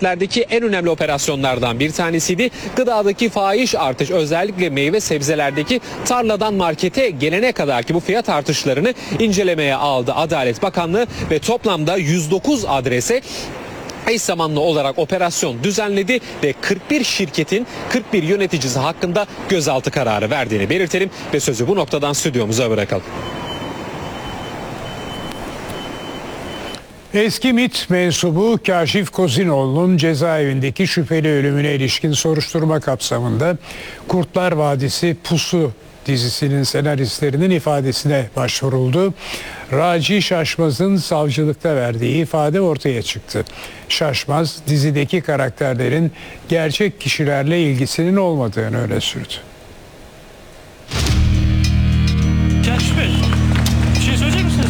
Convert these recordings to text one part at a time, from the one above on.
saatlerdeki en önemli operasyonlardan bir tanesiydi. Gıdadaki fahiş artış, özellikle meyve sebzelerdeki tarladan markete gelene kadar ki bu fiyat artışlarını incelemeye aldı Adalet Bakanlığı ve toplamda 109 adrese eş zamanlı olarak operasyon düzenledi ve 41 şirketin 41 yöneticisi hakkında gözaltı kararı verdiğini belirtelim ve sözü bu noktadan stüdyomuza bırakalım. Eski MİT mensubu Kaşif Kozinoğlu'nun cezaevindeki şüpheli ölümüne ilişkin soruşturma kapsamında Kurtlar Vadisi Pusu dizisinin senaristlerinin ifadesine başvuruldu. Raci Şaşmaz'ın savcılıkta verdiği ifade ortaya çıktı. Şaşmaz dizideki karakterlerin gerçek kişilerle ilgisinin olmadığını öne sürdü. Kaşif Bey, bir şey söyleyecek misiniz?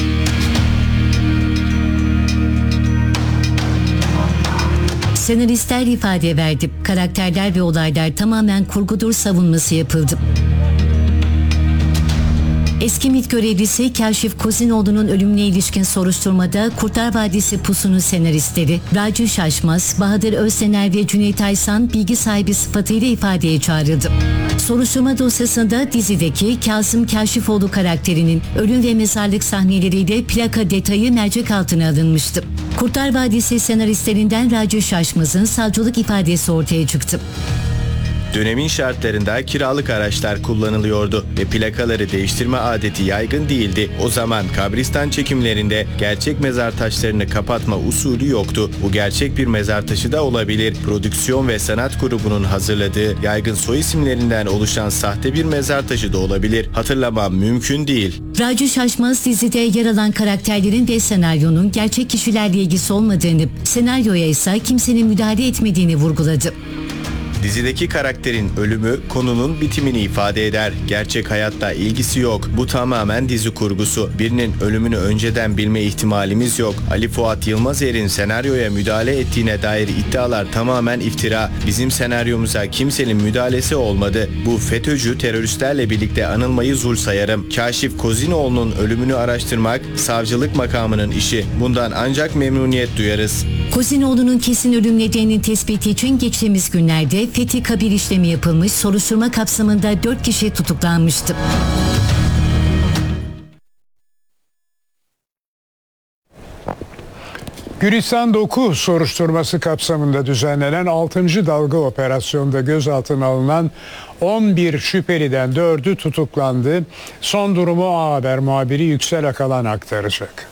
Senaristler ifade verdi. Karakterler ve olaylar tamamen kurgudur savunması yapıldı. Eski MİT görevlisi Kaşif Kozinoğlu'nun ölümüne ilişkin soruşturmada Kurtlar Vadisi Pusu'nun senaristleri Raci Şaşmaz, Bahadır Özsener ve Cüneyt Aysan bilgi sahibi sıfatıyla ifadeye çağrıldı. Soruşturma dosyasında dizideki Kasım Kaşifoğlu karakterinin ölüm ve mezarlık sahneleriyle plaka detayı mercek altına alınmıştı. Kurtlar Vadisi senaristlerinden Raci Şaşmaz'ın savcılık ifadesi ortaya çıktı. Dönemin şartlarında kiralık araçlar kullanılıyordu ve plakaları değiştirme adeti yaygın değildi. O zaman kabristan çekimlerinde gerçek mezar taşlarını kapatma usulü yoktu. Bu gerçek bir mezar taşı da olabilir. Prodüksiyon ve sanat grubunun hazırladığı yaygın soy isimlerinden oluşan sahte bir mezar taşı da olabilir. Hatırlamam mümkün değil. Raci Şaşmaz dizide yer alan karakterlerin ve senaryonun gerçek kişilerle ilgisi olmadığını, senaryoya ise kimsenin müdahale etmediğini vurguladı. Dizideki karakterin ölümü konunun bitimini ifade eder. Gerçek hayatta ilgisi yok. Bu tamamen dizi kurgusu. Birinin ölümünü önceden bilme ihtimalimiz yok. Ali Fuat Yılmazer'in senaryoya müdahale ettiğine dair iddialar tamamen iftira. Bizim senaryomuza kimsenin müdahalesi olmadı. Bu FETÖ'cü teröristlerle birlikte anılmayı zul sayarım. Kaşif Kozinoğlu'nun ölümünü araştırmak savcılık makamının işi. Bundan ancak memnuniyet duyarız. Kozinoğlu'nun kesin ölüm nedeninin tespiti için geçtiğimiz günlerde fethi kabir işlemi yapılmış, soruşturma kapsamında 4 kişi tutuklanmıştı. Gülistan Doku soruşturması kapsamında düzenlenen 6. dalga operasyonda gözaltına alınan 11 şüpheliden 4'ü tutuklandı. Son durumu A Haber muhabiri Yüksel Akalan aktaracak.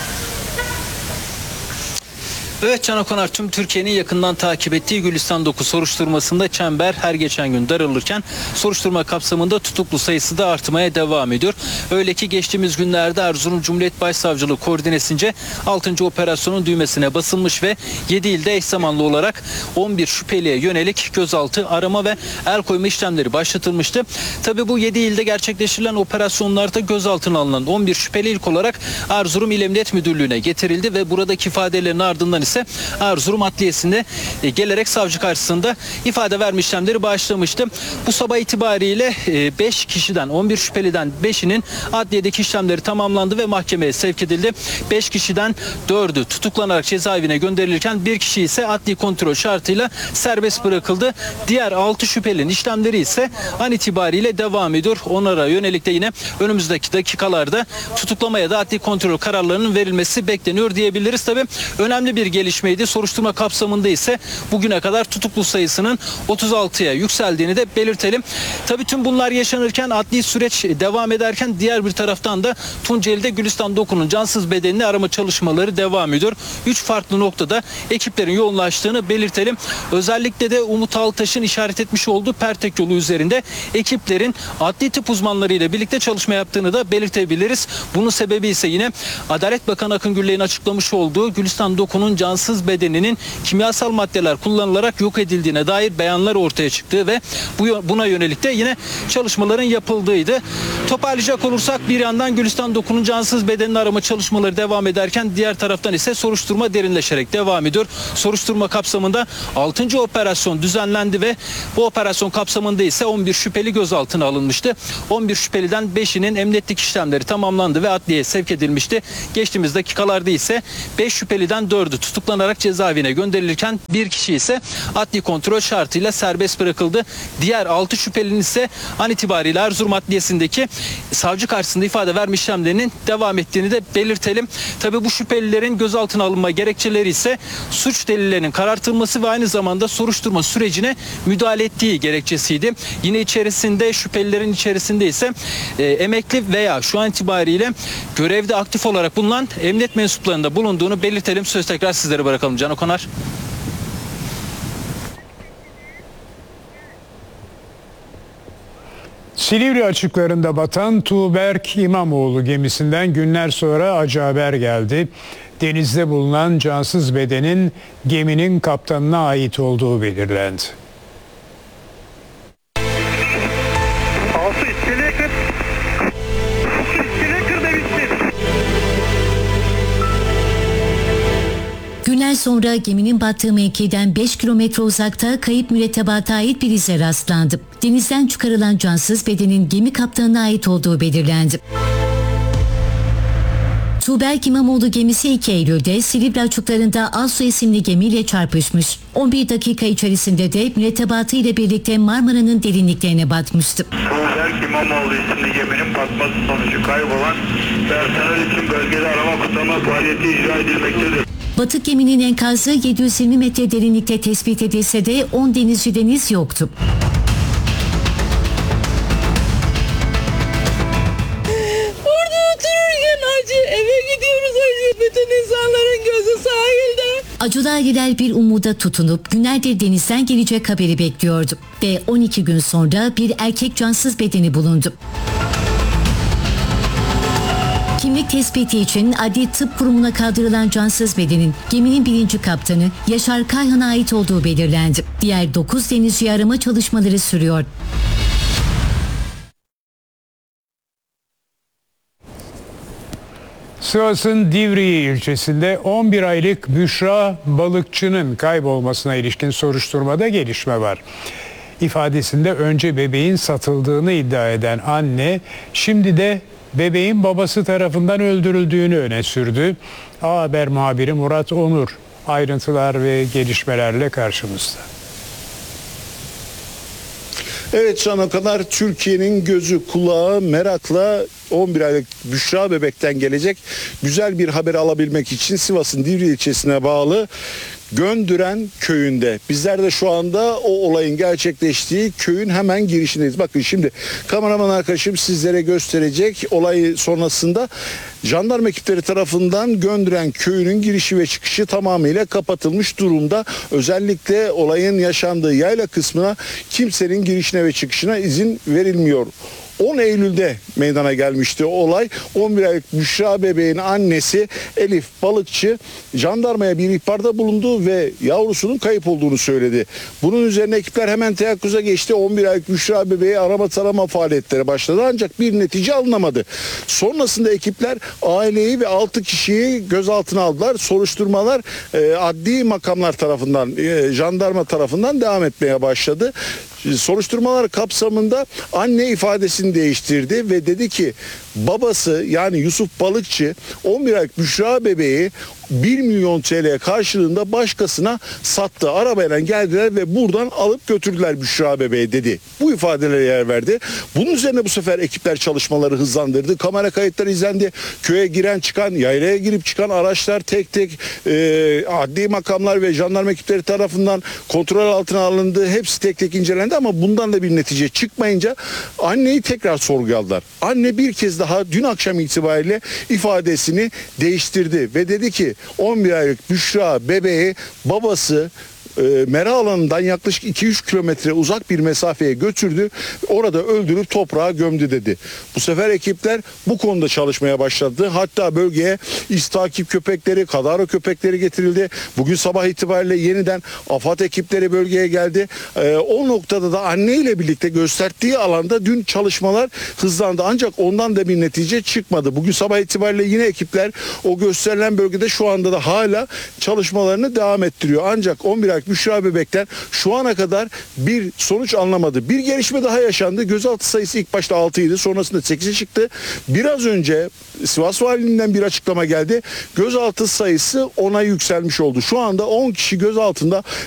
Evet Can Okonar, tüm Türkiye'nin yakından takip ettiği Gülistan Doku soruşturmasında çember her geçen gün daralırken soruşturma kapsamında tutuklu sayısı da artmaya devam ediyor. Öyle ki geçtiğimiz günlerde Erzurum Cumhuriyet Başsavcılığı koordinesince 6. operasyonun düğmesine basılmış ve 7 ilde eş zamanlı olarak 11 şüpheliye yönelik gözaltı, arama ve el koyma işlemleri başlatılmıştı. Tabi bu 7 ilde gerçekleştirilen operasyonlarda gözaltına alınan 11 şüpheli ilk olarak Erzurum İl Emniyet Müdürlüğü'ne getirildi ve buradaki ifadelerin ardından ise Erzurum Adliyesi'nde gelerek savcı karşısında ifade verme işlemleri başlamıştı. Bu sabah itibariyle 5 kişiden 11 şüpheliden 5'inin adliyedeki işlemleri tamamlandı ve mahkemeye sevk edildi. 5 kişiden 4'ü tutuklanarak cezaevine gönderilirken bir kişi ise adli kontrol şartıyla serbest bırakıldı. Diğer 6 şüphelinin işlemleri ise an itibariyle devam ediyor. Onlara yönelik de yine önümüzdeki dakikalarda tutuklamaya da adli kontrol kararlarının verilmesi bekleniyor diyebiliriz. Tabii önemli bir gelişmeydi. Soruşturma kapsamında ise bugüne kadar tutuklu sayısının 36'ya yükseldiğini de belirtelim. Tabii tüm bunlar yaşanırken, adli süreç devam ederken diğer bir taraftan da Tunceli'de Gülistan Doku'nun cansız bedenini arama çalışmaları devam ediyor. 3 farklı noktada ekiplerin yoğunlaştığını belirtelim. Özellikle de Umut Altaş'ın işaret etmiş olduğu Pertek yolu üzerinde ekiplerin adli tıp uzmanlarıyla birlikte çalışma yaptığını da belirtebiliriz. Bunun sebebi ise yine Adalet Bakanı Akın Gürley'in açıklamış olduğu Gülistan Doku'nun cansız bedeninin kimyasal maddeler kullanılarak yok edildiğine dair beyanlar ortaya çıktığı ve buna yönelik de yine çalışmaların yapıldığıydı. Toparlayacak olursak bir yandan Gülistan Doku'nun cansız bedenini arama çalışmaları devam ederken diğer taraftan ise soruşturma derinleşerek devam ediyor. Soruşturma kapsamında 6. operasyon düzenlendi ve bu operasyon kapsamında ise 11 şüpheli gözaltına alınmıştı. 11 şüpheliden 5'inin emniyetlik işlemleri tamamlandı ve adliyeye sevk edilmişti. Geçtiğimiz dakikalarda ise 5 şüpheliden 4'ü tutuklandı. tutuklanarak cezaevine gönderilirken bir kişi ise adli kontrol şartıyla serbest bırakıldı. Diğer 6 şüphelinin ise an itibariyle Erzurum Adliyesi'ndeki savcı karşısında ifade verme işlemlerinin devam ettiğini de belirtelim. Tabii bu şüphelilerin gözaltına alınma gerekçeleri ise suç delillerinin karartılması ve aynı zamanda soruşturma sürecine müdahale ettiği gerekçesiydi. Yine şüphelilerin içerisinde ise emekli veya şu an itibariyle görevde aktif olarak bulunan emniyet mensuplarında bulunduğunu belirtelim. Söz tekrar sizlere bırakalım. Can Okonar. Silivri açıklarında batan Tuğberk İmamoğlu gemisinden günler sonra acı haber geldi. Denizde bulunan cansız bedenin geminin kaptanına ait olduğu belirlendi. Günler sonra geminin battığı mevkiden 5 kilometre uzakta kayıp mürettebata ait bir ize rastlandı. Denizden çıkarılan cansız bedenin gemi kaptanına ait olduğu belirlendi. Tuğberk İmamoğlu gemisi 2 Eylül'de Silivri açıklarında Alsu isimli gemiyle çarpışmış. 11 dakika içerisinde de mürettebatı ile birlikte Marmara'nın derinliklerine batmıştı. Tuğberk İmamoğlu isimli geminin batması sonucu kaybolan personel için bölgede arama kurtarma faaliyeti icra edilmektedir. Batık geminin enkazı 720 metre derinlikte tespit edilse de 10 denizciden iz yoktu. Orada otururken acı, eve gidiyoruz acı. Bütün insanların gözü sahilde. Acılı aileler bir umuda tutunup günlerdir denizden gelecek haberi bekliyordu. Ve 12 gün sonra bir erkek cansız bedeni bulundu. Kimlik tespiti için Adli Tıp Kurumu'na kaldırılan cansız bedenin geminin 1. kaptanı Yaşar Kayhan'a ait olduğu belirlendi. Diğer 9 denizci arama çalışmaları sürüyor. Sivas'ın Divriği ilçesinde 11 aylık Büşra Balıkçı'nın kaybolmasına ilişkin soruşturmada gelişme var. İfadesinde önce bebeğin satıldığını iddia eden anne, şimdi de bebeğin babası tarafından öldürüldüğünü öne sürdü. A Haber muhabiri Murat Onur ayrıntılar ve gelişmelerle karşımızda. Evet Can Okonar, Türkiye'nin gözü kulağı merakla 11 aylık Büşra bebekten gelecek güzel bir haber alabilmek için Sivas'ın Divriği ilçesine bağlı Göndüren köyünde. Bizler de şu anda o olayın gerçekleştiği köyün hemen girişindeyiz. Bakın şimdi kameraman arkadaşım sizlere gösterecek. Olay sonrasında jandarma ekipleri tarafından Göndüren köyünün girişi ve çıkışı tamamıyla kapatılmış durumda. Özellikle olayın yaşandığı yayla kısmına kimsenin girişine ve çıkışına izin verilmiyor. 10 Eylül'de meydana gelmişti olay. 11 aylık Büşra bebeğin annesi Elif Balıkçı jandarmaya bir ihbarda bulundu ve yavrusunun kayıp olduğunu söyledi. Bunun üzerine ekipler hemen teyakkuza geçti. 11 aylık Büşra bebeği arama tarama faaliyetleri başladı ancak bir netice alınamadı. Sonrasında ekipler aileyi ve 6 kişiyi gözaltına aldılar. Soruşturmalar adli makamlar tarafından, jandarma tarafından devam etmeye başladı. Soruşturmalar kapsamında anne ifadesini değiştirdi ve dedi ki babası yani Yusuf Balıkçı 11 aylık Büşra bebeği 1 milyon TL karşılığında başkasına sattı. Arabayla geldiler ve buradan alıp götürdüler Büşra bebeği dedi. Bu ifadelere yer verdi. Bunun üzerine bu sefer ekipler çalışmaları hızlandırdı. Kamera kayıtları izlendi. Köye giren çıkan, yaylaya girip çıkan araçlar tek tek adli makamlar ve jandarma ekipleri tarafından kontrol altına alındı. Hepsi tek tek incelendi ama bundan da bir netice çıkmayınca anneyi tekrar sorguya aldılar. Anne bir kez daha dün akşam itibariyle ifadesini değiştirdi ve dedi ki 11 aylık Büşra bebeği babası mera alanından yaklaşık 2-3 kilometre uzak bir mesafeye götürdü. Orada öldürüp toprağa gömdü dedi. Bu sefer ekipler bu konuda çalışmaya başladı. Hatta bölgeye iz takip köpekleri, kadavra köpekleri getirildi. Bugün sabah itibariyle yeniden AFAD ekipleri bölgeye geldi. O noktada da anne ile birlikte gösterdiği alanda dün çalışmalar hızlandı. Ancak ondan da bir netice çıkmadı. Bugün sabah itibariyle yine ekipler o gösterilen bölgede şu anda da hala çalışmalarını devam ettiriyor. Ancak 11 aylık olarak Büşra Bebek'ten şu ana kadar bir sonuç alınamadı. Bir gelişme daha yaşandı. Gözaltı sayısı ilk başta 6 idi. Sonrasında 8'e çıktı. Biraz önce Sivas Valiliğinden bir açıklama geldi. Gözaltı sayısı 10'a yükselmiş oldu. Şu anda 10 kişi gözaltında.